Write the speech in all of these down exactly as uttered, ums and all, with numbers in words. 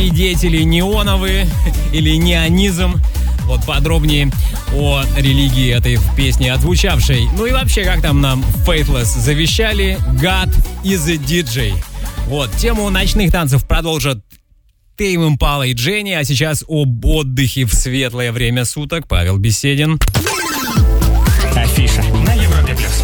свидетели неоновые или неонизм. Вот подробнее о религии этой песни отзвучавшей. Ну и вообще, как там нам Faithless завещали, God is a ди джей. Вот, тему ночных танцев продолжат Тейм Импала и Дженни, а сейчас об отдыхе в светлое время суток. Павел Беседин. Афиша на Европе плюс.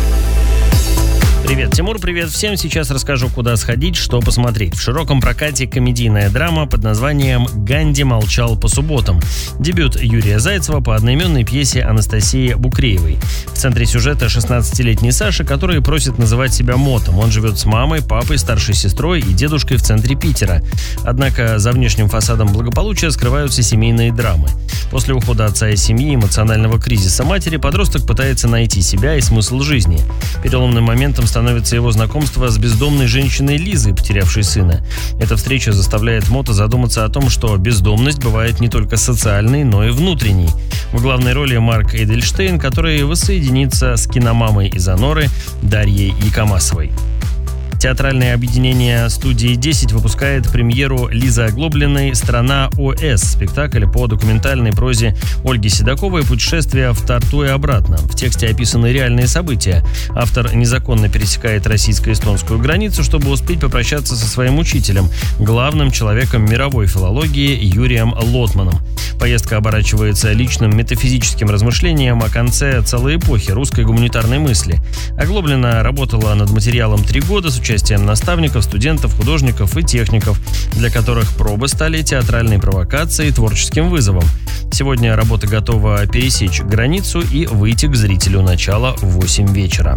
Привет, Тимур, привет всем. Сейчас расскажу, куда сходить, что посмотреть. В широком прокате комедийная драма под названием «Ганди молчал по субботам». Дебют Юрия Зайцева по одноименной пьесе Анастасии Букреевой. В центре сюжета шестнадцатилетний Саша, который просит называть себя Мотом. Он живет с мамой, папой, старшей сестрой и дедушкой в центре Питера. Однако за внешним фасадом благополучия скрываются семейные драмы. После ухода отца из семьи и эмоционального кризиса матери подросток пытается найти себя и смысл жизни. Переломным моментом становится его знакомство с бездомной женщиной Лизой, потерявшей сына. Эта встреча заставляет Мота задуматься о том, что бездомность бывает не только социальной, но и внутренней. В главной роли Марк Эдельштейн, который воссоединится с киномамой из «Аноры» Дарьей Якомасовой. Театральное объединение «Студии десять» выпускает премьеру Лизы Оглоблиной «Страна ОС». Спектакль по документальной прозе Ольги Седоковой «Путешествие в Тарту и обратно». В тексте описаны реальные события. Автор незаконно пересекает российско-эстонскую границу, чтобы успеть попрощаться со своим учителем, главным человеком мировой филологии Юрием Лотманом. Поездка оборачивается личным метафизическим размышлением о конце целой эпохи русской гуманитарной мысли. Оглоблина работала над материалом три года с участием наставников, студентов, художников и техников, для которых пробы стали театральной провокацией и творческим вызовом. Сегодня работа готова пересечь границу и выйти к зрителю начала в восемь вечера.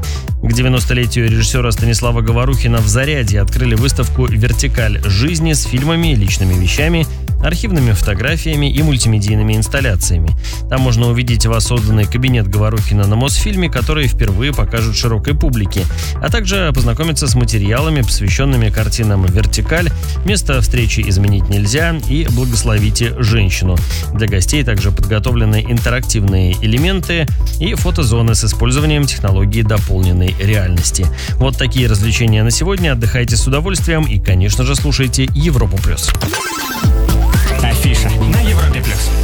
К девяностолетию режиссера Станислава Говорухина в «Зарядье» открыли выставку «Вертикаль жизни» с фильмами, личными вещами, архивными фотографиями и мультимедийными инсталляциями. Там можно увидеть воссозданный кабинет Говорухина на Мосфильме, который впервые покажут широкой публике, а также познакомиться с материалами, посвященными картинам «Вертикаль», «Место встречи изменить нельзя» и «Благословите женщину». Для гостей также подготовлены интерактивные элементы и фотозоны с использованием технологии дополненной реальности. Вот такие развлечения на сегодня. Отдыхайте с удовольствием и, конечно же, слушайте Европу+. Афиша на Европе плюс.